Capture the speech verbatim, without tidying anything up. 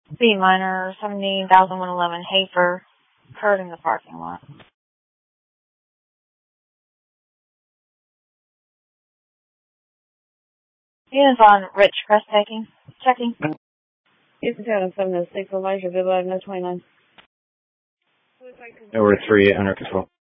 B minor, seventeen thousand one eleven Hafer, occurred in the parking lot. Units on Rich Crest taking. Checking. Houston Town seven oh six, Elijah, Bill, no twenty-nine. Over three, under control.